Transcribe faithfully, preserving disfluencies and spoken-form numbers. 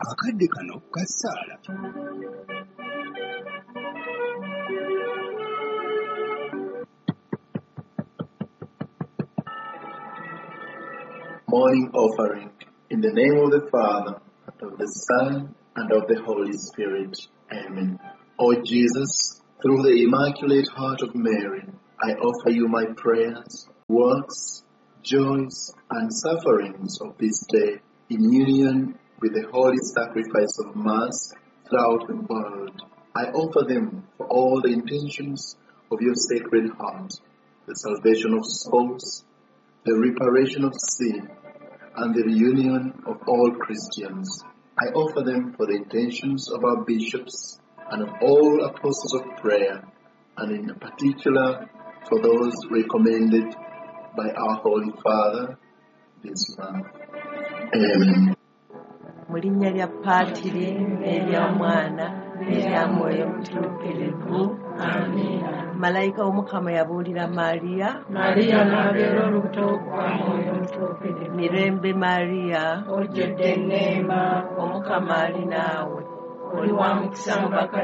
akadde kano ka ssaala. Morning offering. In the name of the Father, and of the Son, and of the Holy Spirit. Amen. O Jesus, through the Immaculate Heart of Mary, I offer you my prayers, works, joys, and sufferings of this day in union with the holy sacrifice of Mass throughout the world. I offer them for all the intentions of your Sacred Heart, the salvation of souls, the reparation of sin, and the reunion of all Christians. I offer them for the intentions of our bishops and of all apostles of prayer, and in particular for those recommended by our Holy Father this month. Amen. Mulinya lya Patiri, n'erya Mwana, n'erya Mwoyo Mutuukirivu. Amen. Malayika w'Omukama yabuulira Mariya. Mariya n'abeera olubuto kwa Mwoyo Mutuukirivu. Mirembe Mariya, ojjudde enneema, Omukama ali naawe. oli wa mukisa mu baka